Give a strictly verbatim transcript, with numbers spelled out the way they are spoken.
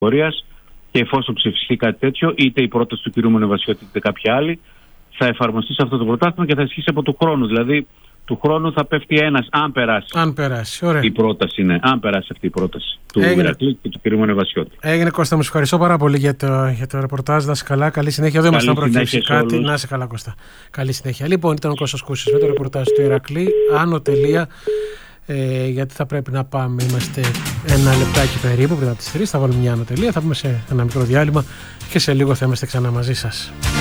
πορείας και εφόσον ψηφιστεί κάτι τέτοιο, είτε η πρόταση του κ. Μονεβασιώτη είτε κάποια άλλη, θα εφαρμοστεί σε αυτό το πρωτάθλημα και θα ισχύσει από του χρόνου. Δηλαδή, του χρόνου θα πέφτει ένας, αν περάσει. Αν περάσει, ωραία. Η πρόταση είναι, αν περάσει αυτή η πρόταση του Ηρακλή και του κ. Μονεβασιώτη. Έγινε, Κώστα, μου ευχαριστώ πάρα πολύ για το, για το ρεπορτάζ. Να είσαι καλά, καλή συνέχεια. Δεν μας θα προκύψει κάτι. Να είσαι καλά, Κώστα. Καλή συνέχεια. Λοιπόν, ήταν ο Κώστας Κούσης με το ρεπορτάζ του Ηρακλή. Άνω τελεία. Ε, γιατί θα πρέπει να πάμε. Είμαστε ένα λεπτάκι περίπου πριν από τις τρεις. Θα βάλουμε μια άνω τελεία. Θα πούμε σε ένα μικρό διάλειμμα και σε λίγο θα είμαστε ξανά μαζί σας.